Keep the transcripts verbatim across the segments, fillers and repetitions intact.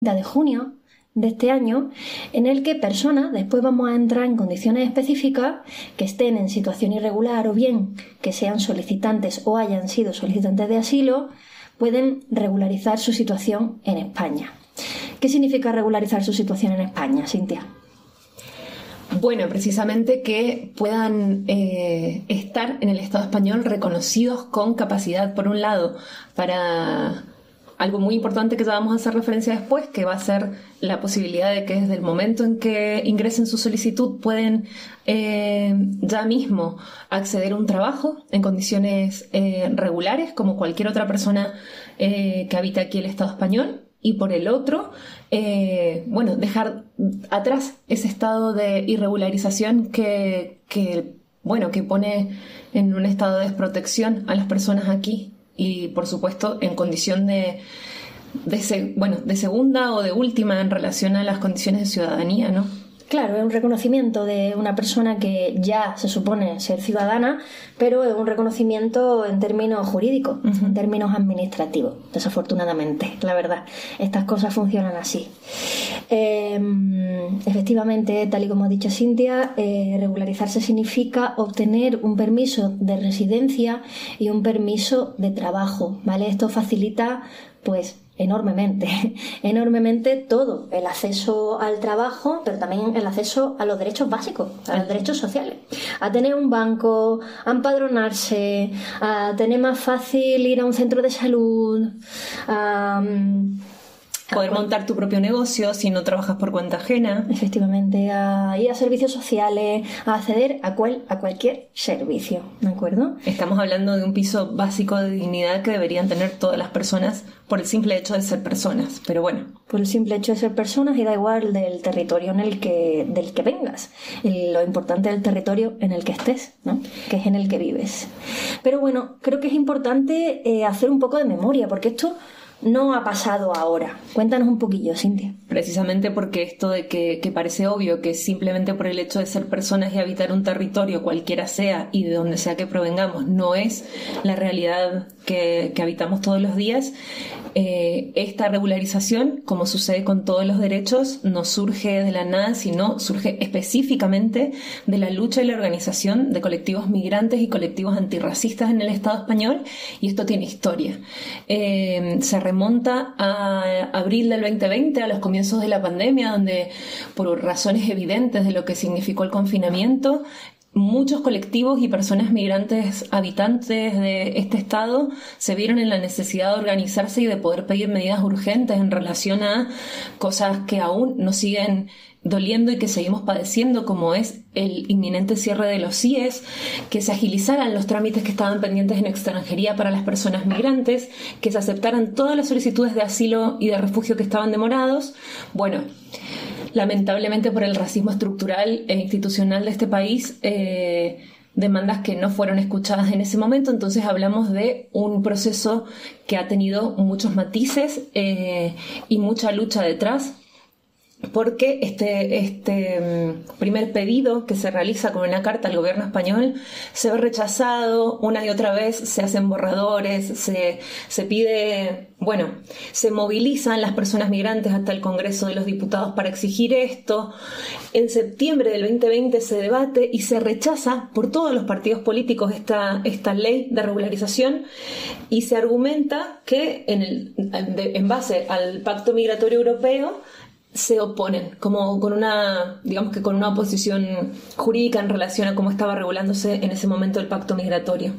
de junio de este año, en el que personas, después vamos a entrar en condiciones específicas, que estén en situación irregular o bien que sean solicitantes o hayan sido solicitantes de asilo, pueden regularizar su situación en España. ¿Qué significa regularizar su situación en España, Cintia? Bueno, precisamente que puedan eh, estar en el Estado español reconocidos con capacidad, por un lado, para algo muy importante que ya vamos a hacer referencia después, que va a ser la posibilidad de que desde el momento en que ingresen su solicitud pueden eh, ya mismo acceder a un trabajo en condiciones eh, regulares, como cualquier otra persona eh, que habita aquí el Estado español. Y por el otro, eh, bueno, dejar atrás ese estado de irregularización que, que, bueno, que pone en un estado de desprotección a las personas aquí. Y, por supuesto, en condición de, de, se, bueno, de segunda o de última en relación a las condiciones de ciudadanía, ¿no? Claro, es un reconocimiento de una persona que ya se supone ser ciudadana, pero es un reconocimiento en términos jurídicos, uh-huh. en términos administrativos, desafortunadamente, la verdad. Estas cosas funcionan así. Eh, efectivamente, tal y como ha dicho Cintia, eh, regularizarse significa obtener un permiso de residencia y un permiso de trabajo, ¿vale? Esto facilita, pues, enormemente, enormemente todo, el acceso al trabajo, pero también el acceso a los derechos básicos, a los derechos sociales, a tener un banco, a empadronarse, a tener más fácil ir a un centro de salud, a poder montar tu propio negocio si no trabajas por cuenta ajena. Efectivamente, a ir a servicios sociales, a acceder a, cual, a cualquier servicio, ¿de acuerdo? Estamos hablando de un piso básico de dignidad que deberían tener todas las personas por el simple hecho de ser personas, pero bueno. Por el simple hecho de ser personas y da igual del territorio en el que, del que vengas. Y lo importante es el territorio en el que estés, ¿no? Que es en el que vives. Pero bueno, creo que es importante eh, hacer un poco de memoria, porque esto no ha pasado ahora. Cuéntanos un poquillo, Cintia. Precisamente porque esto de que, que parece obvio que simplemente por el hecho de ser personas y habitar un territorio, cualquiera sea y de donde sea que provengamos, no es la realidad que, que habitamos todos los días. Eh, esta regularización, como sucede con todos los derechos, no surge de la nada, sino surge específicamente de la lucha y la organización de colectivos migrantes y colectivos antirracistas en el Estado español, y esto tiene historia. Eh, se remonta a abril del veinte veinte, a los comienzos de la pandemia, donde por razones evidentes de lo que significó el confinamiento, muchos colectivos y personas migrantes habitantes de este estado se vieron en la necesidad de organizarse y de poder pedir medidas urgentes en relación a cosas que aún nos siguen doliendo y que seguimos padeciendo, como es el inminente cierre de los C I E S, que se agilizaran los trámites que estaban pendientes en extranjería para las personas migrantes, que se aceptaran todas las solicitudes de asilo y de refugio que estaban demorados. Bueno, lamentablemente por el racismo estructural e institucional de este país, eh, demandas que no fueron escuchadas en ese momento. Entonces hablamos de un proceso que ha tenido muchos matices eh, y mucha lucha detrás, porque este, este primer pedido que se realiza con una carta al gobierno español se ve rechazado una y otra vez, se hacen borradores, se, se pide, bueno, se movilizan las personas migrantes hasta el Congreso de los Diputados para exigir esto. En septiembre del veinte veinte se debate y se rechaza por todos los partidos políticos esta, esta ley de regularización, y se argumenta que en, el, en base al Pacto Migratorio Europeo se oponen, como con una, digamos que con una oposición jurídica en relación a cómo estaba regulándose en ese momento el pacto migratorio.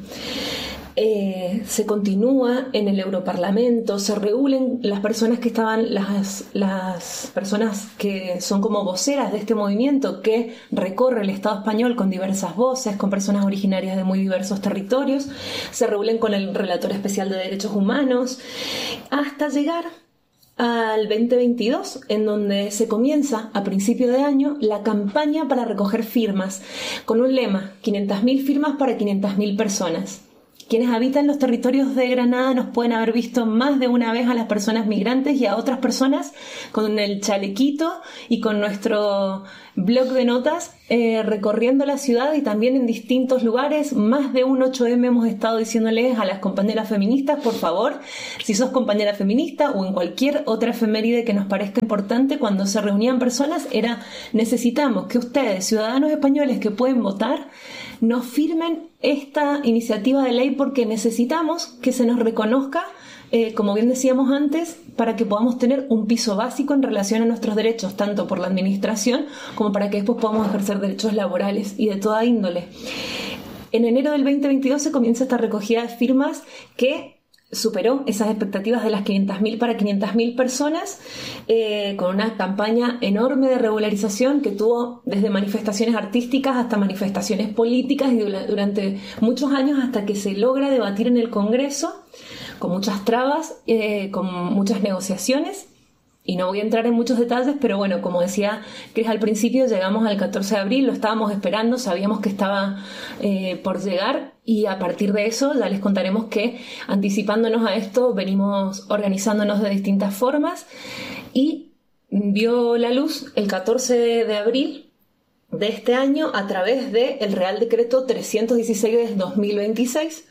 Eh, se continúa en el Europarlamento, se reúnen las personas que estaban, las, las personas que son como voceras de este movimiento que recorre el Estado español con diversas voces, con personas originarias de muy diversos territorios, se reúnen con el relator especial de derechos humanos, hasta llegar al veinte veintidós, en donde se comienza a principio de año la campaña para recoger firmas con un lema: quinientas mil firmas para quinientas mil personas. Quienes habitan los territorios de Granada nos pueden haber visto más de una vez a las personas migrantes y a otras personas con el chalequito y con nuestro blog de notas eh, recorriendo la ciudad y también en distintos lugares. Más de un ocho eme hemos estado diciéndoles a las compañeras feministas, por favor, si sos compañera feminista o en cualquier otra efeméride que nos parezca importante, cuando se reunían personas, era necesitamos que ustedes, ciudadanos españoles que pueden votar, nos firmen esta iniciativa de ley porque necesitamos que se nos reconozca, eh, como bien decíamos antes, para que podamos tener un piso básico en relación a nuestros derechos, tanto por la administración como para que después podamos ejercer derechos laborales y de toda índole. En enero del veinte veintidós se comienza esta recogida de firmas que superó esas expectativas de las quinientas mil para quinientas mil personas, eh, con una campaña enorme de regularización que tuvo desde manifestaciones artísticas hasta manifestaciones políticas y durante muchos años hasta que se logra debatir en el Congreso, con muchas trabas, eh, con muchas negociaciones. Y no voy a entrar en muchos detalles, pero bueno, como decía Cris al principio, llegamos al catorce de abril, lo estábamos esperando, sabíamos que estaba eh, por llegar, y a partir de eso ya les contaremos que, anticipándonos a esto, venimos organizándonos de distintas formas, y vio la luz el catorce de abril de este año a través del Real Decreto trescientos dieciséis de dos mil veintiséis,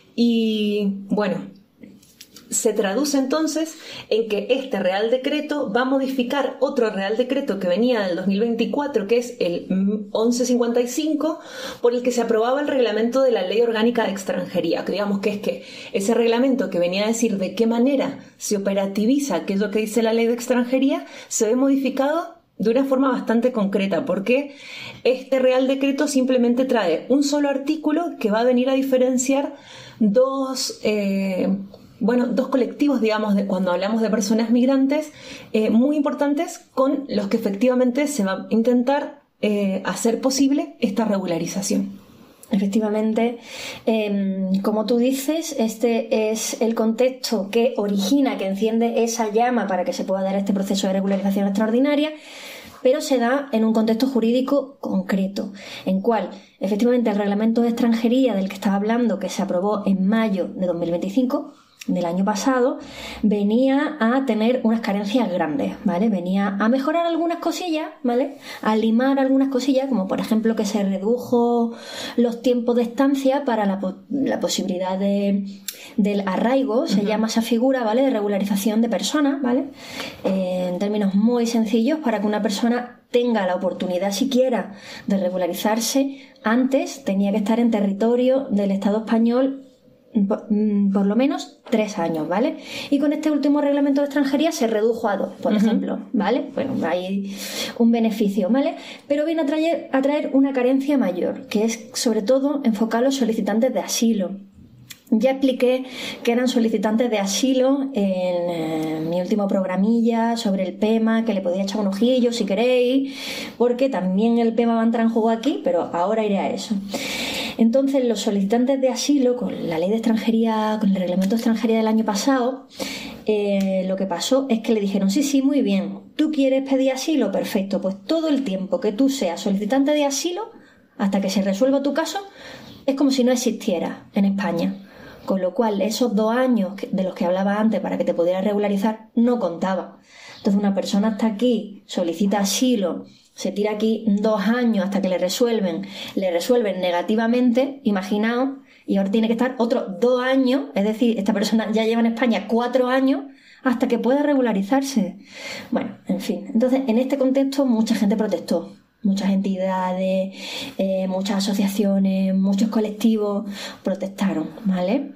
y bueno, se traduce entonces en que este Real Decreto va a modificar otro Real Decreto que venía del dos mil veinticuatro, que es el once cincuenta y cinco, por el que se aprobaba el reglamento de la Ley Orgánica de Extranjería, que digamos que es que ese reglamento que venía a decir de qué manera se operativiza aquello que dice la Ley de Extranjería, se ve modificado de una forma bastante concreta, porque este Real Decreto simplemente trae un solo artículo que va a venir a diferenciar dos... Eh, Bueno, dos colectivos, digamos, de cuando hablamos de personas migrantes, eh, muy importantes, con los que efectivamente se va a intentar eh, hacer posible esta regularización. Efectivamente, eh, como tú dices, este es el contexto que origina, que enciende esa llama para que se pueda dar este proceso de regularización extraordinaria, pero se da en un contexto jurídico concreto, en cual efectivamente el reglamento de extranjería del que estaba hablando, que se aprobó en mayo de dos mil veinticinco, del año pasado, venía a tener unas carencias grandes, ¿vale? Venía a mejorar algunas cosillas, ¿vale? A limar algunas cosillas, como por ejemplo que se redujo los tiempos de estancia para la, la posibilidad de, del arraigo, uh-huh. Se llama esa figura, ¿vale? De regularización de personas, ¿vale? Eh, en términos muy sencillos, para que una persona tenga la oportunidad siquiera de regularizarse, antes tenía que estar en territorio del Estado español Por, por lo menos tres años, ¿vale? Y con este último reglamento de extranjería se redujo a dos, por uh-huh. ejemplo, ¿vale? Bueno, hay un beneficio, ¿vale? Pero viene a traer, a traer una carencia mayor, que es sobre todo enfocar a los solicitantes de asilo. Ya expliqué que eran solicitantes de asilo en eh, mi último programilla sobre el PEMA, que le podía echar un ojillo si queréis, porque también el PEMA va a entrar en juego aquí, pero ahora iré a eso. Entonces, los solicitantes de asilo, con la ley de extranjería, con el reglamento de extranjería del año pasado, eh, lo que pasó es que le dijeron, sí, sí, muy bien, ¿tú quieres pedir asilo? Perfecto, pues todo el tiempo que tú seas solicitante de asilo, hasta que se resuelva tu caso, es como si no existiera en España. Con lo cual, esos dos años de los que hablaba antes para que te pudieras regularizar no contaba. Entonces, una persona está aquí, solicita asilo, se tira aquí dos años hasta que le resuelven, le resuelven negativamente, imaginaos, y ahora tiene que estar otros dos años, es decir, esta persona ya lleva en España cuatro años hasta que pueda regularizarse. Bueno, en fin, entonces en este contexto mucha gente protestó. Muchas entidades, eh, muchas asociaciones, muchos colectivos protestaron, ¿vale?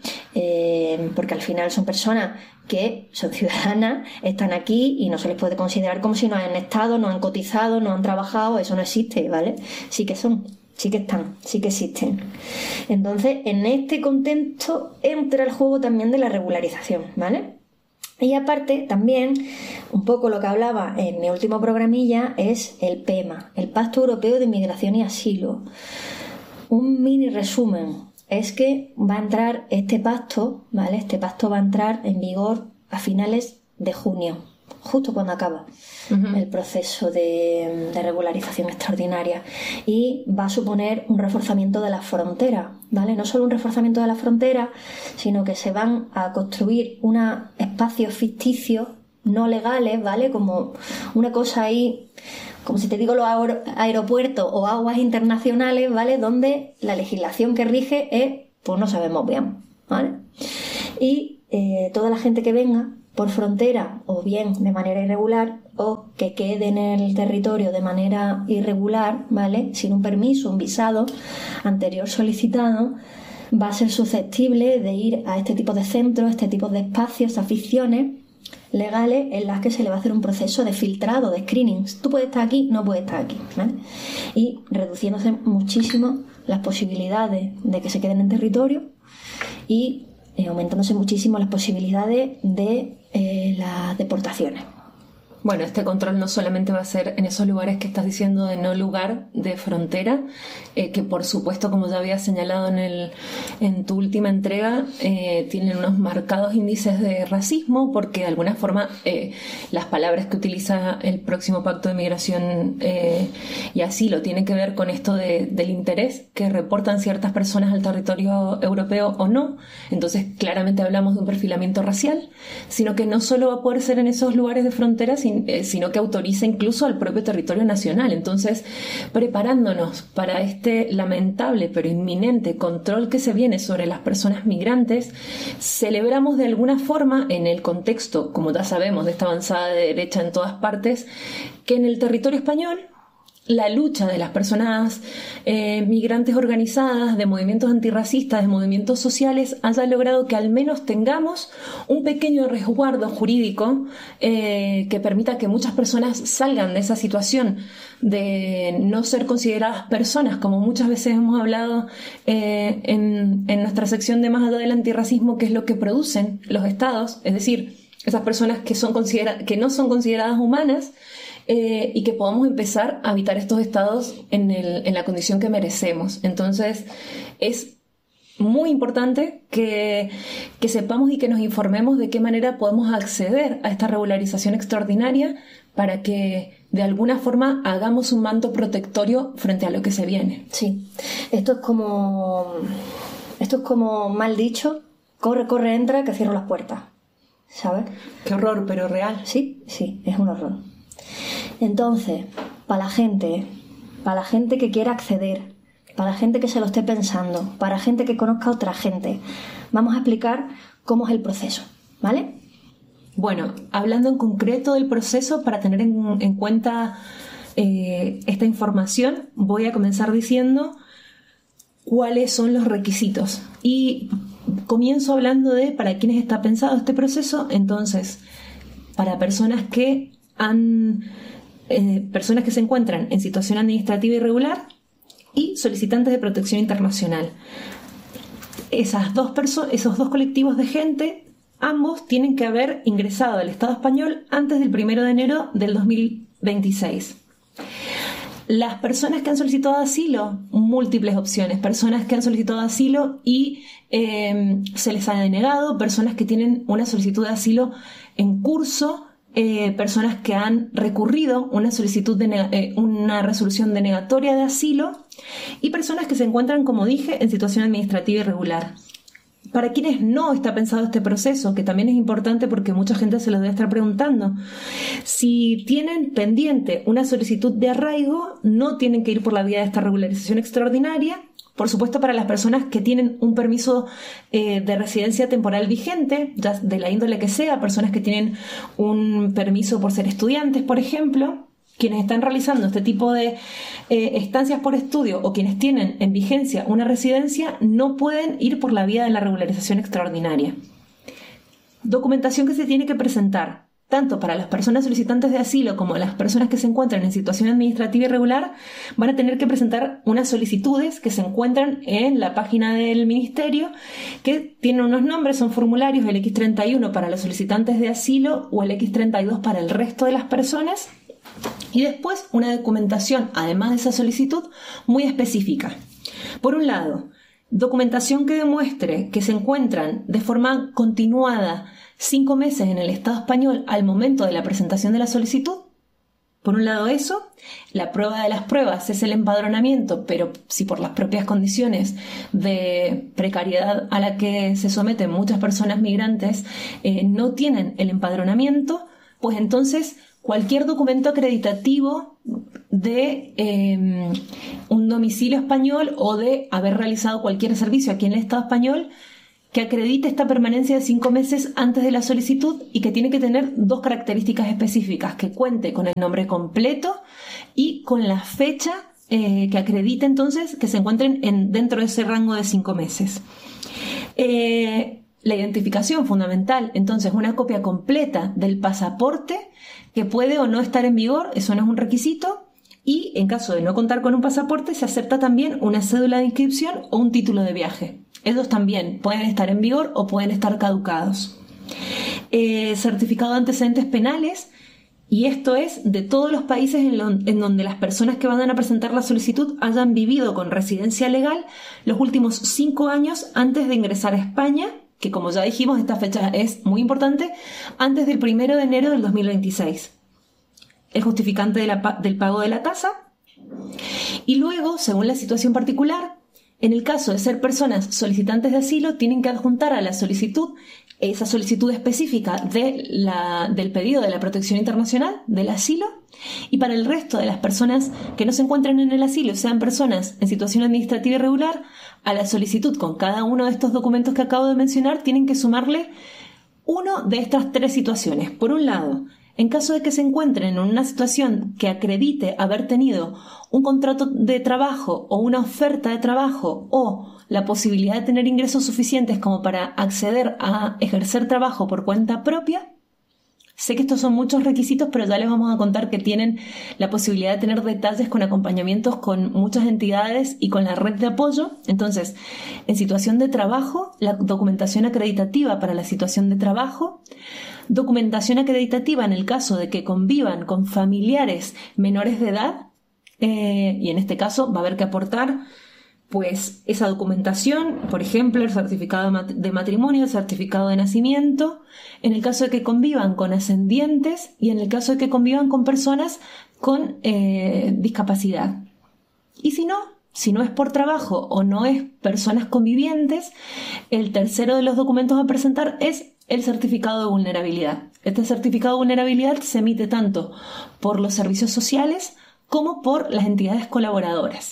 Eh, porque al final son personas que son ciudadanas, están aquí y no se les puede considerar como si no han estado, no han cotizado, no han trabajado, eso no existe, ¿vale? Sí que son, sí que están, sí que existen. Entonces, en este contexto entra el juego también de la regularización, ¿vale? Y aparte, también, un poco lo que hablaba en mi último programilla es el PEMA, el Pacto Europeo de Migración y Asilo. Un mini resumen es que va a entrar este pacto, ¿vale? Este pacto va a entrar en vigor a finales de junio, justo cuando acaba uh-huh. el proceso de, de regularización extraordinaria, y va a suponer un reforzamiento de la frontera, ¿vale? No solo un reforzamiento de la frontera, sino que se van a construir unos espacios ficticios no legales, ¿vale? Como una cosa ahí, como si te digo los aer- aeropuertos o aguas internacionales, ¿vale? Donde la legislación que rige es, pues no sabemos bien, ¿vale? Y eh, toda la gente que venga por frontera, o bien de manera irregular, o que quede en el territorio de manera irregular, ¿vale? Sin un permiso, un visado anterior solicitado, va a ser susceptible de ir a este tipo de centros, este tipo de espacios, aficiones legales en las que se le va a hacer un proceso de filtrado, de screening. Tú puedes estar aquí, no puedes estar aquí, ¿vale? Y reduciéndose muchísimo las posibilidades de que se queden en territorio y eh, aumentándose muchísimo las posibilidades de eh, las deportaciones. Bueno, este control no solamente va a ser en esos lugares que estás diciendo de no lugar de frontera, eh, que por supuesto, como ya había señalado en, el, en tu última entrega, eh, tienen unos marcados índices de racismo, porque de alguna forma eh, las palabras que utiliza el próximo Pacto de Migración eh, y Asilo tienen que ver con esto de, del interés que reportan ciertas personas al territorio europeo o no. Entonces claramente hablamos de un perfilamiento racial, sino que no solo va a poder ser en esos lugares de frontera, sino que autoriza incluso al propio territorio nacional. Entonces, preparándonos para este lamentable pero inminente control que se viene sobre las personas migrantes, celebramos de alguna forma, en el contexto, como ya sabemos, de esta avanzada de derecha en todas partes, que en el territorio español la lucha de las personas eh, migrantes organizadas, de movimientos antirracistas, de movimientos sociales, haya logrado que al menos tengamos un pequeño resguardo jurídico eh, que permita que muchas personas salgan de esa situación de no ser consideradas personas, como muchas veces hemos hablado eh, en, en nuestra sección de Más allá del antirracismo, que es lo que producen los estados, es decir, esas personas que, son considera- que no son consideradas humanas, Eh, y que podamos empezar a habitar estos estados en, el, en la condición que merecemos. Entonces es muy importante que, que sepamos y que nos informemos de qué manera podemos acceder a esta regularización extraordinaria para que de alguna forma hagamos un manto protectorio frente a lo que se viene. Sí, esto es como, esto es como mal dicho, corre, corre, entra, que cierro las puertas, ¿sabes? Qué horror, pero real. Sí, sí, es un horror. Entonces, para la gente, para la gente que quiera acceder, para la gente que se lo esté pensando, para la gente que conozca a otra gente, vamos a explicar cómo es el proceso, ¿vale? Bueno, hablando en concreto del proceso, para tener en, en cuenta eh, esta información, voy a comenzar diciendo cuáles son los requisitos. Y comienzo hablando de para quiénes está pensado este proceso. Entonces, para personas que han... Eh, personas que se encuentran en situación administrativa irregular y solicitantes de protección internacional. Esas dos perso- esos dos colectivos de gente, ambos tienen que haber ingresado al Estado español antes del primero de enero del dos mil veintiséis. Las personas que han solicitado asilo, múltiples opciones, personas que han solicitado asilo y eh, se les ha denegado, personas que tienen una solicitud de asilo en curso, Eh, personas que han recurrido una solicitud de neg- eh, una resolución denegatoria de asilo y personas que se encuentran, como dije, en situación administrativa irregular. Para quienes no está pensado este proceso, que también es importante porque mucha gente se lo debe estar preguntando, si tienen pendiente una solicitud de arraigo, no tienen que ir por la vía de esta regularización extraordinaria. Por supuesto, para las personas que tienen un permiso eh, de residencia temporal vigente, ya de la índole que sea, personas que tienen un permiso por ser estudiantes, por ejemplo, quienes están realizando este tipo de eh, estancias por estudio o quienes tienen en vigencia una residencia, no pueden ir por la vía de la regularización extraordinaria. Documentación que se tiene que presentar tanto para las personas solicitantes de asilo como las personas que se encuentran en situación administrativa irregular, van a tener que presentar unas solicitudes que se encuentran en la página del Ministerio, que tienen unos nombres, son formularios, el equis treinta y uno para los solicitantes de asilo o el equis treinta y dos para el resto de las personas, y después una documentación, además de esa solicitud, muy específica. Por un lado, documentación que demuestre que se encuentran de forma continuada cinco meses en el Estado español al momento de la presentación de la solicitud. Por un lado eso, la prueba de las pruebas es el empadronamiento, pero si por las propias condiciones de precariedad a la que se someten muchas personas migrantes eh, no tienen el empadronamiento, pues entonces cualquier documento acreditativo de eh, un domicilio español o de haber realizado cualquier servicio aquí en el Estado español que acredite esta permanencia de cinco meses antes de la solicitud y que tiene que tener dos características específicas, que cuente con el nombre completo y con la fecha eh, que acredite entonces que se encuentren en, dentro de ese rango de cinco meses. Eh, la identificación fundamental, entonces una copia completa del pasaporte que puede o no estar en vigor, eso no es un requisito, y en caso de no contar con un pasaporte se acepta también una cédula de inscripción o un título de viaje. Esos también pueden estar en vigor o pueden estar caducados. Eh, certificado de antecedentes penales, y esto es de todos los países en, lo, en donde las personas que van a presentar la solicitud hayan vivido con residencia legal los últimos cinco años antes de ingresar a España, que como ya dijimos, esta fecha es muy importante, antes del primero de enero del dos mil veintiséis. El justificante de la, del pago de la tasa. Y luego, según la situación particular, en el caso de ser personas solicitantes de asilo, tienen que adjuntar a la solicitud esa solicitud específica de la, del pedido de la protección internacional, del asilo, y para el resto de las personas que no se encuentren en el asilo, sean personas en situación administrativa irregular, a la solicitud con cada uno de estos documentos que acabo de mencionar tienen que sumarle uno de estas tres situaciones. Por un lado, en caso de que se encuentren en una situación que acredite haber tenido un contrato de trabajo o una oferta de trabajo o la posibilidad de tener ingresos suficientes como para acceder a ejercer trabajo por cuenta propia. Sé que estos son muchos requisitos, pero ya les vamos a contar que tienen la posibilidad de tener detalles con acompañamientos con muchas entidades y con la red de apoyo. Entonces, en situación de trabajo, la documentación acreditativa para la situación de trabajo, documentación acreditativa en el caso de que convivan con familiares menores de edad, eh, y en este caso va a haber que aportar pues esa documentación, por ejemplo, el certificado de matrimonio, el certificado de nacimiento, en el caso de que convivan con ascendientes y en el caso de que convivan con personas con eh, discapacidad. Y si no, si no es por trabajo o no es personas convivientes, el tercero de los documentos a presentar es el certificado de vulnerabilidad. Este certificado de vulnerabilidad se emite tanto por los servicios sociales como por las entidades colaboradoras.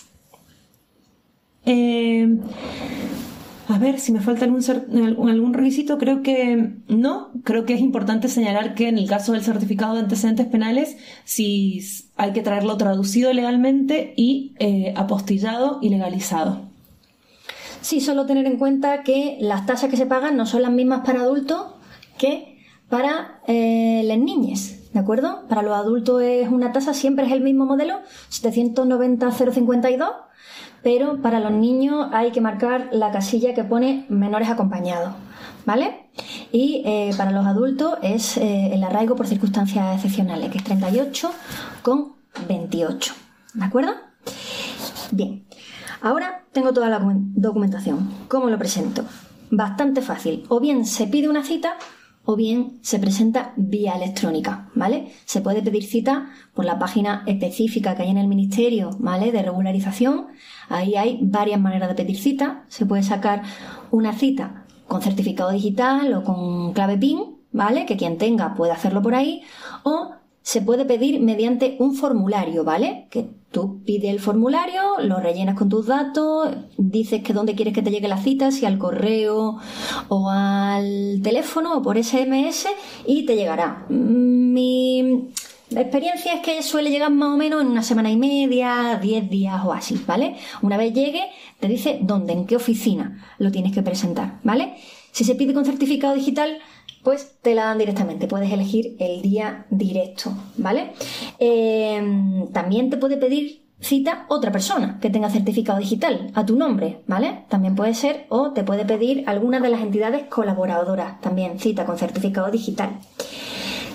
Eh, a ver si me falta algún, algún, algún requisito, creo que no, creo que es importante señalar que en el caso del certificado de antecedentes penales sí hay que traerlo traducido legalmente y eh, apostillado y legalizado. Sí, solo tener en cuenta que las tasas que se pagan no son las mismas para adultos que para eh, las niñas, ¿de acuerdo? Para los adultos es una tasa, siempre es el mismo modelo, setecientos noventa cero cincuenta y dos, pero para los niños hay que marcar la casilla que pone menores acompañados, ¿vale? Y eh, para los adultos es eh, el arraigo por circunstancias excepcionales, que es treinta y ocho con veintiocho, ¿de acuerdo? Bien, ahora tengo toda la documentación. ¿Cómo lo presento? Bastante fácil. O bien se pide una cita o bien se presenta vía electrónica, ¿vale? Se puede pedir cita por la página específica que hay en el Ministerio, ¿vale?, de regularización. Ahí hay varias maneras de pedir cita. Se puede sacar una cita con certificado digital o con clave PIN, ¿vale?, que quien tenga puede hacerlo por ahí, o se puede pedir mediante un formulario, ¿vale?, que tú pides el formulario, lo rellenas con tus datos, dices que dónde quieres que te llegue la cita, si al correo o al teléfono o por ese eme ese, y te llegará. Mi experiencia es que suele llegar más o menos en una semana y media, diez días o así, ¿vale? Una vez llegue, te dice dónde, en qué oficina lo tienes que presentar, ¿vale? Si se pide con certificado digital, pues te la dan directamente, puedes elegir el día directo, ¿vale? Eh, también te puede pedir cita otra persona que tenga certificado digital a tu nombre, ¿vale? También puede ser, o te puede pedir alguna de las entidades colaboradoras también cita con certificado digital.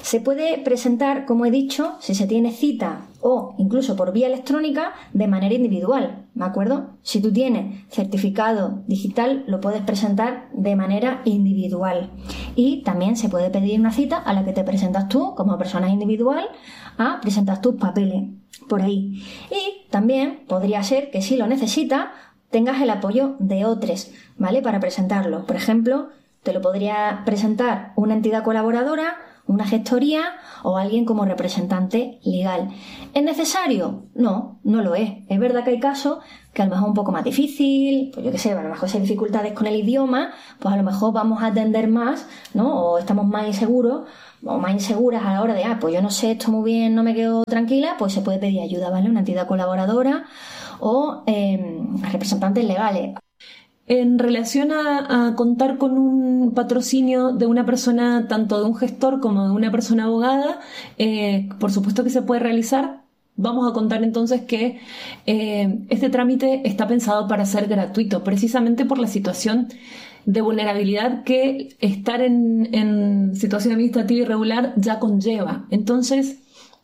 Se puede presentar, como he dicho, si se tiene cita o incluso por vía electrónica, de manera individual, ¿de acuerdo? Si tú tienes certificado digital, lo puedes presentar de manera individual. Y también se puede pedir una cita a la que te presentas tú, como persona individual, a presentar tus papeles por ahí. Y también podría ser que si lo necesitas, tengas el apoyo de otros, ¿vale? Para presentarlo. Por ejemplo, te lo podría presentar una entidad colaboradora, una gestoría o alguien como representante legal. ¿Es necesario? No, no lo es. Es verdad que hay casos que a lo mejor es un poco más difícil, pues yo qué sé, a lo mejor si hay dificultades con el idioma, pues a lo mejor vamos a atender más, ¿no? O estamos más inseguros o más inseguras a la hora de, ah, pues yo no sé esto muy bien, no me quedo tranquila, pues se puede pedir ayuda, ¿vale? Una entidad colaboradora o eh, representantes legales. En relación a, a contar con un patrocinio de una persona, tanto de un gestor como de una persona abogada, eh, por supuesto que se puede realizar. Vamos a contar entonces que eh, este trámite está pensado para ser gratuito, precisamente por la situación de vulnerabilidad que estar en, en situación administrativa irregular ya conlleva. Entonces,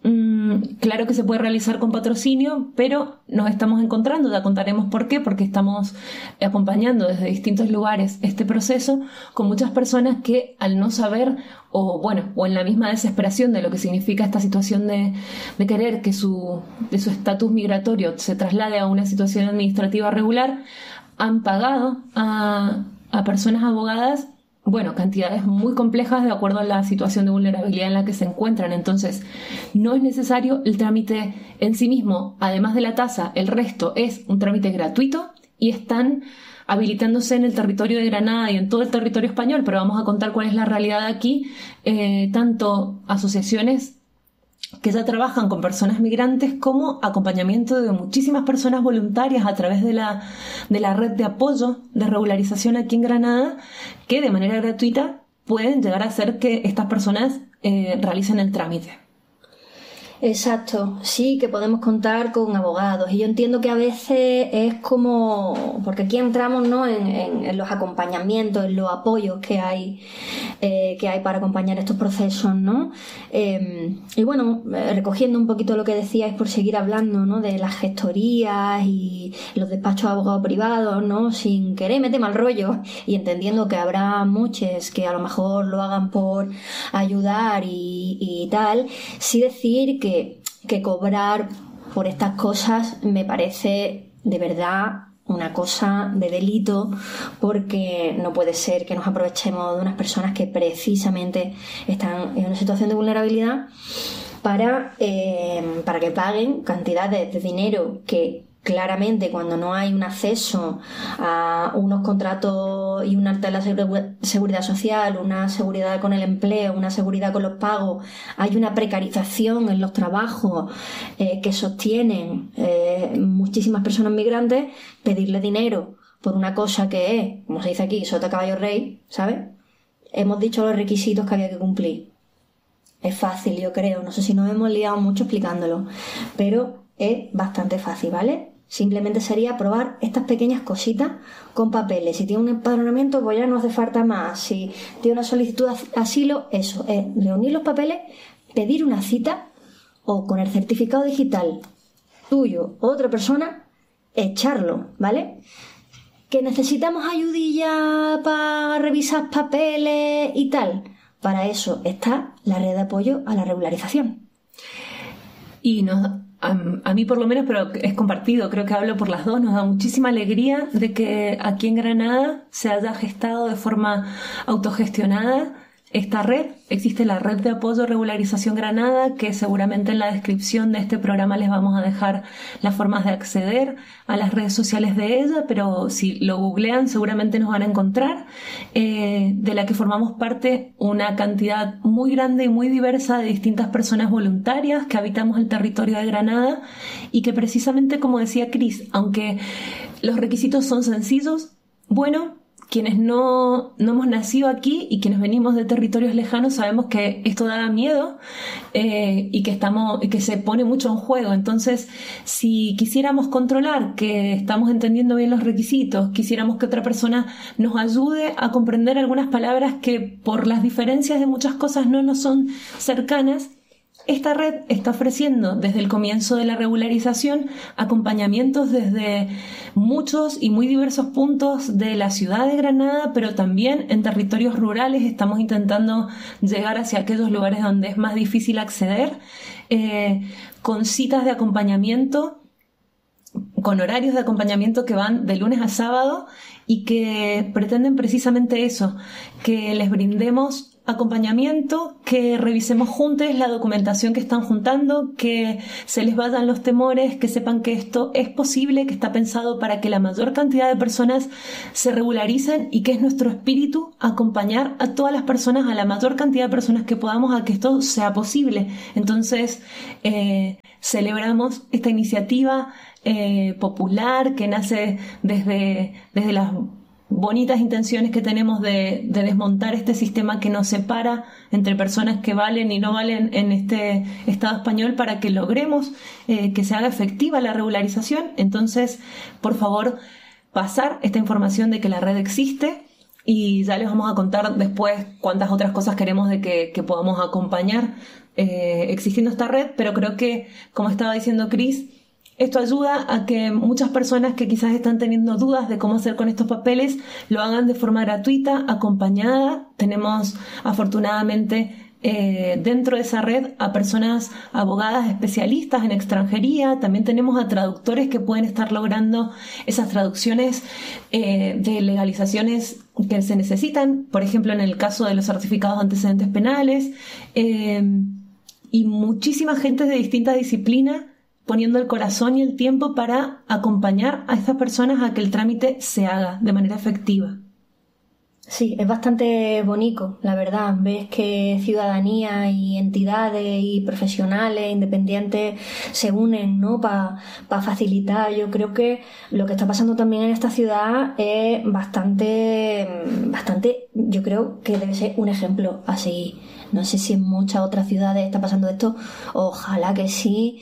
claro que se puede realizar con patrocinio, pero nos estamos encontrando, ya contaremos por qué, porque estamos acompañando desde distintos lugares este proceso con muchas personas que al no saber o bueno, o en la misma desesperación de lo que significa esta situación de, de querer que su de su estatus migratorio se traslade a una situación administrativa regular, han pagado a, a personas abogadas, bueno, cantidades muy complejas de acuerdo a la situación de vulnerabilidad en la que se encuentran. Entonces, no es necesario el trámite en sí mismo. Además de la tasa, el resto es un trámite gratuito y están habilitándose en el territorio de Granada y en todo el territorio español, pero vamos a contar cuál es la realidad aquí, eh, tanto asociaciones que ya trabajan con personas migrantes como acompañamiento de muchísimas personas voluntarias a través de la, de la red de apoyo de regularización aquí en Granada, que de manera gratuita pueden llegar a hacer que estas personas eh, realicen el trámite. Exacto, sí que podemos contar con abogados y yo entiendo que a veces es como, porque aquí entramos, ¿no?, en, en, en los acompañamientos, en los apoyos que hay eh, que hay para acompañar estos procesos, ¿no? Eh, y bueno, recogiendo un poquito lo que decíais por seguir hablando, ¿no?, de las gestorías y los despachos de abogados privados, ¿no?, sin querer meter mal rollo y entendiendo que habrá muchos que a lo mejor lo hagan por ayudar y, y tal, sí decir que Que, que cobrar por estas cosas me parece de verdad una cosa de delito, porque no puede ser que nos aprovechemos de unas personas que precisamente están en una situación de vulnerabilidad para, eh, para que paguen cantidades de dinero que claramente cuando no hay un acceso a unos contratos y un alta de la seguridad social, una seguridad con el empleo, una seguridad con los pagos, hay una precarización en los trabajos eh, que sostienen eh, muchísimas personas migrantes, pedirle dinero por una cosa que es, como se dice aquí, sota caballo rey, ¿sabes? Hemos dicho los requisitos que había que cumplir. Es fácil, yo creo, no sé si nos hemos liado mucho explicándolo, pero es bastante fácil, ¿vale? Simplemente sería probar estas pequeñas cositas con papeles. Si tiene un empadronamiento, pues ya no hace falta más. Si tiene una solicitud de asilo, eso es reunir los papeles, pedir una cita o con el certificado digital tuyo o otra persona, echarlo, ¿vale? ¿Que necesitamos ayudilla para revisar papeles y tal? Para eso está la red de apoyo a la regularización. Y nos... A, a mí por lo menos, pero es compartido, creo que hablo por las dos, nos da muchísima alegría de que aquí en Granada se haya gestado de forma autogestionada esta red. Existe la red de apoyo regularización Granada, que seguramente en la descripción de este programa les vamos a dejar las formas de acceder a las redes sociales de ella, pero si lo googlean seguramente nos van a encontrar, eh, de la que formamos parte una cantidad muy grande y muy diversa de distintas personas voluntarias que habitamos el territorio de Granada y que precisamente, como decía Cris, aunque los requisitos son sencillos, bueno, quienes no, no hemos nacido aquí y quienes venimos de territorios lejanos sabemos que esto da miedo eh, y que estamos, que se pone mucho en juego. Entonces, si quisiéramos controlar que estamos entendiendo bien los requisitos, quisiéramos que otra persona nos ayude a comprender algunas palabras que por las diferencias de muchas cosas no nos son cercanas, esta red está ofreciendo desde el comienzo de la regularización acompañamientos desde muchos y muy diversos puntos de la ciudad de Granada, pero también en territorios rurales. Estamos intentando llegar hacia aquellos lugares donde es más difícil acceder, eh, con citas de acompañamiento, con horarios de acompañamiento que van de lunes a sábado y que pretenden precisamente eso, que les brindemos acompañamiento, que revisemos juntos la documentación que están juntando, que se les vayan los temores, que sepan que esto es posible, que está pensado para que la mayor cantidad de personas se regularicen y que es nuestro espíritu acompañar a todas las personas, a la mayor cantidad de personas que podamos a que esto sea posible. Entonces, eh, celebramos esta iniciativa eh, popular que nace desde, desde las bonitas intenciones que tenemos de, de desmontar este sistema que nos separa entre personas que valen y no valen en este Estado español para que logremos eh, que se haga efectiva la regularización. Entonces, por favor, pasar esta información de que la red existe y ya les vamos a contar después cuántas otras cosas queremos de que, que podamos acompañar eh, existiendo esta red, pero creo que, como estaba diciendo Cris, esto ayuda a que muchas personas que quizás están teniendo dudas de cómo hacer con estos papeles lo hagan de forma gratuita, acompañada. Tenemos afortunadamente eh, dentro de esa red a personas abogadas especialistas en extranjería. También tenemos a traductores que pueden estar logrando esas traducciones eh, de legalizaciones que se necesitan, por ejemplo en el caso de los certificados de antecedentes penales, eh, y muchísima gente de distintas disciplinas poniendo el corazón y el tiempo para acompañar a estas personas a que el trámite se haga de manera efectiva. Sí, es bastante bonito, la verdad. Ves que ciudadanía y entidades y profesionales independientes se unen, ¿no? Para pa facilitar. Yo creo que lo que está pasando también en esta ciudad es bastante, bastante, yo creo que debe ser un ejemplo así. No sé si en muchas otras ciudades está pasando esto. Ojalá que sí.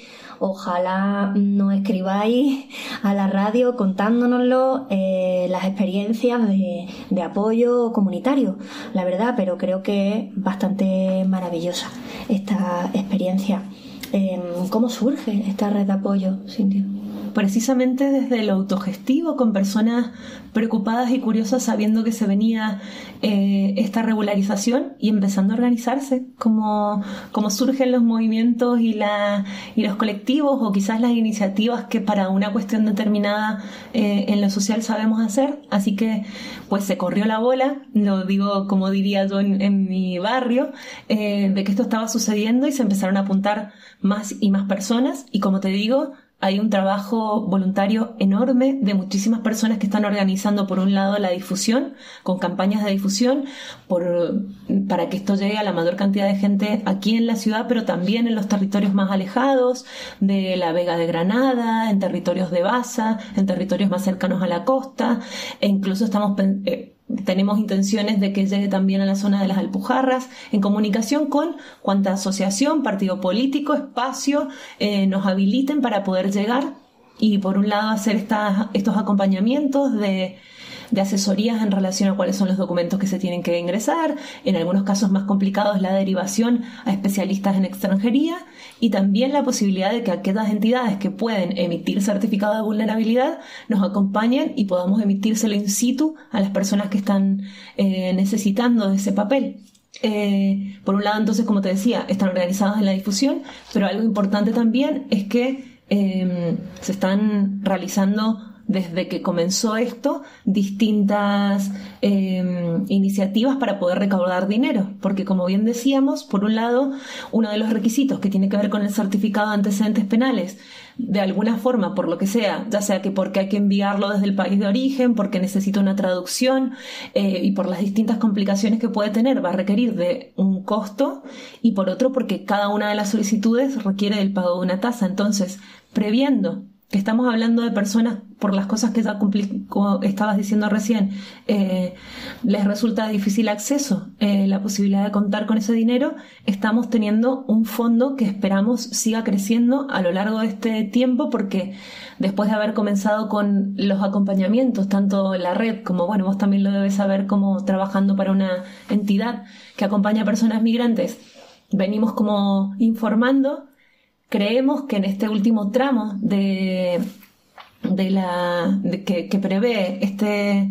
Ojalá nos escribáis a la radio contándonoslo, eh, las experiencias de, de apoyo comunitario, la verdad, pero creo que es bastante maravillosa esta experiencia. Eh, ¿Cómo surge esta red de apoyo, Cintia? Precisamente desde lo autogestivo, con personas preocupadas y curiosas sabiendo que se venía eh, esta regularización y empezando a organizarse, como, como surgen los movimientos y, la, y los colectivos o quizás las iniciativas que para una cuestión determinada eh, en lo social sabemos hacer. Así que pues se corrió la bola, lo digo como diría yo en, en mi barrio, eh, de que esto estaba sucediendo y se empezaron a apuntar más y más personas y como te digo, hay un trabajo voluntario enorme de muchísimas personas que están organizando, por un lado, la difusión, con campañas de difusión, por, para que esto llegue a la mayor cantidad de gente aquí en la ciudad, pero también en los territorios más alejados, de la Vega de Granada, en territorios de Baza, en territorios más cercanos a la costa, e incluso estamos eh, tenemos intenciones de que llegue también a la zona de las Alpujarras, en comunicación con cuanta asociación, partido político, espacio eh, nos habiliten para poder llegar y por un lado hacer estas, estos acompañamientos de, de asesorías en relación a cuáles son los documentos que se tienen que ingresar, en algunos casos más complicados la derivación a especialistas en extranjería y también la posibilidad de que aquellas entidades que pueden emitir certificado de vulnerabilidad nos acompañen y podamos emitírselo in situ a las personas que están eh, necesitando de ese papel. Eh, por un lado, entonces, como te decía, están organizados en la difusión, pero algo importante también es que eh, se están realizando desde que comenzó esto, distintas eh, iniciativas para poder recaudar dinero, porque como bien decíamos, por un lado, uno de los requisitos que tiene que ver con el certificado de antecedentes penales, de alguna forma, por lo que sea, ya sea que porque hay que enviarlo desde el país de origen, porque necesita una traducción eh, y por las distintas complicaciones que puede tener, va a requerir de un costo, y por otro, porque cada una de las solicitudes requiere del pago de una tasa. Entonces, previendo que estamos hablando de personas, por las cosas que ya cumpli, como estabas diciendo recién, eh, les resulta difícil acceso, eh, la posibilidad de contar con ese dinero, estamos teniendo un fondo que esperamos siga creciendo a lo largo de este tiempo, porque después de haber comenzado con los acompañamientos, tanto la red como, bueno, vos también lo debes saber, como trabajando para una entidad que acompaña a personas migrantes, venimos como informando. Creemos que en este último tramo de, de la de que, que prevé este,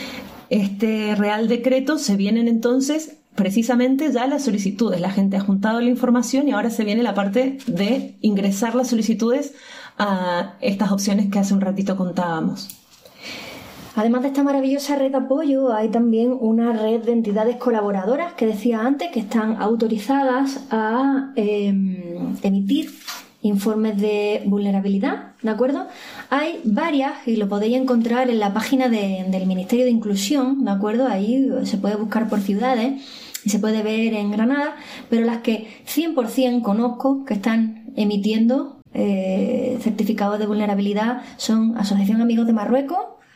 este Real Decreto, se vienen entonces precisamente ya las solicitudes. La gente ha juntado la información y ahora se viene la parte de ingresar las solicitudes a estas opciones que hace un ratito contábamos. Además de esta maravillosa red de apoyo, hay también una red de entidades colaboradoras que decía antes, que están autorizadas a eh, emitir informes de vulnerabilidad, ¿de acuerdo? Hay varias y lo podéis encontrar en la página de, del Ministerio de Inclusión, ¿de acuerdo? Ahí se puede buscar por ciudades y se puede ver en Granada, pero las que cien por ciento conozco que están emitiendo eh, certificados de vulnerabilidad son Asociación Amigos de Marruecos,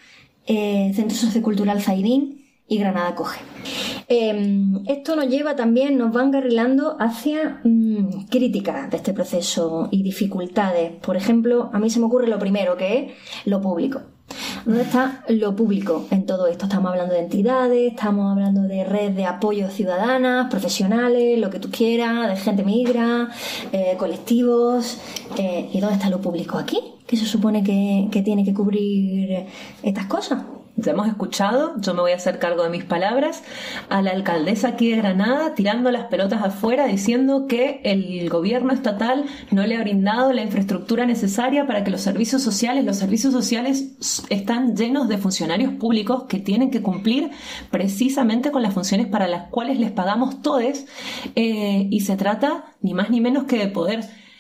Eh, Centro Sociocultural Zaidín y Granada Acoge. Eh, esto nos lleva también, nos va encarrilando hacia mmm, críticas de este proceso y dificultades. Por ejemplo, a mí se me ocurre lo primero, que es lo público. ¿Dónde está lo público en todo esto? Estamos hablando de entidades, estamos hablando de red de apoyo ciudadanas, profesionales, lo que tú quieras, de gente migra, eh, colectivos. Eh, ¿Y dónde está lo público aquí? ¿Qué se supone que, que tiene que cubrir estas cosas? Ya hemos escuchado, yo me voy a hacer cargo de mis palabras, a la alcaldesa aquí de Granada tirando las pelotas afuera, diciendo que el gobierno estatal no le ha brindado la infraestructura necesaria para que los servicios sociales, los servicios sociales están llenos de funcionarios públicos que tienen que cumplir precisamente con las funciones para las cuales les pagamos todos, eh, y se trata ni más ni menos que de poder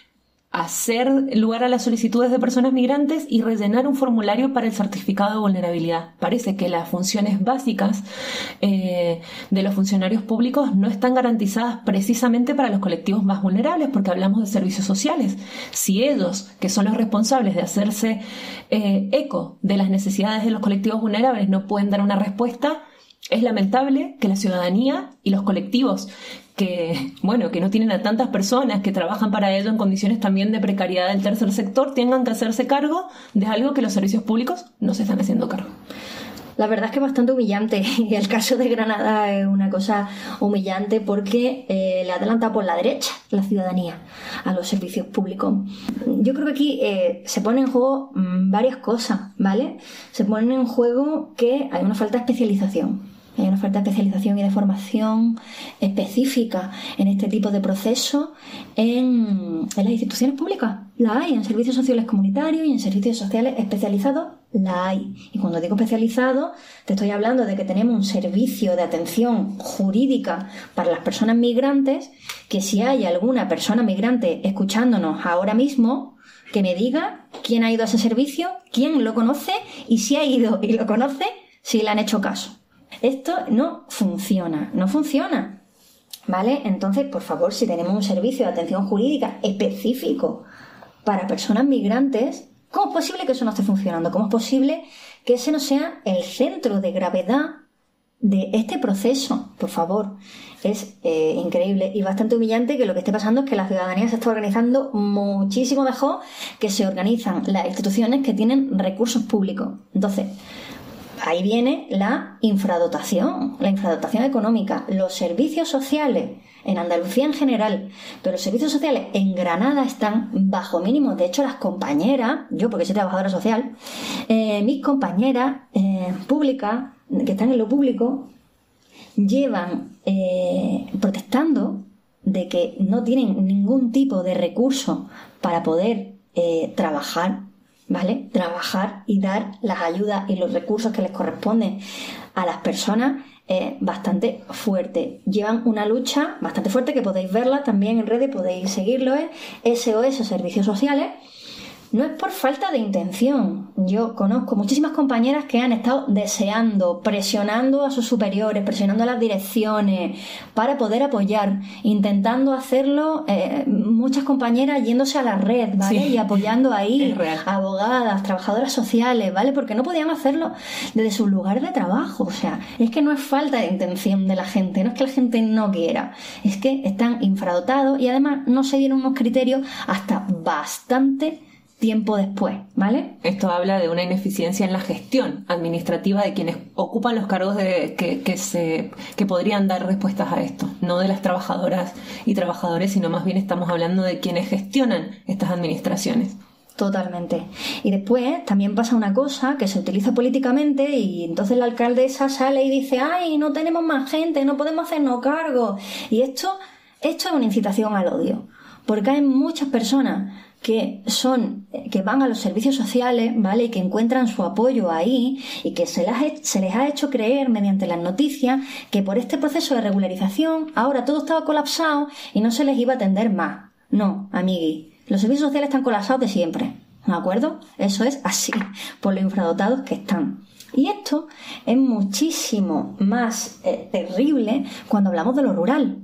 hacer lugar a las solicitudes de personas migrantes y rellenar un formulario para el certificado de vulnerabilidad. Parece que las funciones básicas eh, de los funcionarios públicos no están garantizadas precisamente para los colectivos más vulnerables, porque hablamos de servicios sociales. Si ellos, que son los responsables de hacerse eh, eco de las necesidades de los colectivos vulnerables, no pueden dar una respuesta, es lamentable que la ciudadanía y los colectivos que, bueno, que no tienen a tantas personas que trabajan para ello en condiciones también de precariedad del tercer sector, tengan que hacerse cargo de algo que los servicios públicos no se están haciendo cargo. La verdad es que es bastante humillante, y el caso de Granada es una cosa humillante porque eh, le adelanta por la derecha la ciudadanía a los servicios públicos. Yo creo que aquí eh, se ponen en juego mmm, varias cosas, ¿vale? Se ponen en juego que hay una falta de especialización. Hay una falta de especialización y de formación específica en este tipo de procesos en, en las instituciones públicas. La hay en servicios sociales comunitarios y en servicios sociales especializados. La hay. Y cuando digo especializado, te estoy hablando de que tenemos un servicio de atención jurídica para las personas migrantes, que si hay alguna persona migrante escuchándonos ahora mismo, que me diga quién ha ido a ese servicio, quién lo conoce y si ha ido y lo conoce, si le han hecho caso. Esto no funciona, no funciona, ¿vale? Entonces, por favor, si tenemos un servicio de atención jurídica específico para personas migrantes, ¿cómo es posible que eso no esté funcionando? ¿Cómo es posible que ese no sea el centro de gravedad de este proceso? Por favor, es eh, increíble y bastante humillante que lo que esté pasando es que la ciudadanía se está organizando muchísimo mejor que se organizan las instituciones que tienen recursos públicos. Entonces, ahí viene la infradotación, la infradotación económica, los servicios sociales en Andalucía en general, pero los servicios sociales en Granada están bajo mínimo. De hecho, las compañeras, yo porque soy trabajadora social, eh, mis compañeras eh, públicas, que están en lo público, llevan eh, protestando de que no tienen ningún tipo de recurso para poder eh, trabajar, ¿vale? Trabajar y dar las ayudas y los recursos que les corresponden a las personas es bastante fuerte. Llevan una lucha bastante fuerte que podéis verla también en redes, podéis seguirlo, es S O S Servicios Sociales, no es por falta de intención. Yo conozco muchísimas compañeras que han estado deseando, presionando a sus superiores, presionando a las direcciones para poder apoyar, intentando hacerlo, eh, muchas compañeras yéndose a la red, ¿vale? Sí. Y apoyando ahí a abogadas, trabajadoras sociales, ¿vale? Porque no podían hacerlo desde sus lugares de trabajo. O sea, es que no es falta de intención de la gente, no es que la gente no quiera, es que están infradotados y además no se dieron unos criterios hasta bastante tiempo después, ¿vale? Esto habla de una ineficiencia en la gestión administrativa de quienes ocupan los cargos de, que, que, se, que podrían dar respuestas a esto, no de las trabajadoras y trabajadores, sino más bien estamos hablando de quienes gestionan estas administraciones. Totalmente. Y después también pasa una cosa que se utiliza políticamente y entonces la alcaldesa sale y dice ¡ay, no tenemos más gente, no podemos hacernos cargo! Y esto, esto es una incitación al odio, porque hay muchas personas que son, que van a los servicios sociales, ¿vale? Y que encuentran su apoyo ahí y que se, las, se les ha hecho creer mediante las noticias que por este proceso de regularización ahora todo estaba colapsado y no se les iba a atender más. No, amigui, los servicios sociales están colapsados de siempre, ¿de acuerdo? Eso es así, por lo infradotados que están. Y esto es muchísimo más eh, terrible cuando hablamos de lo rural.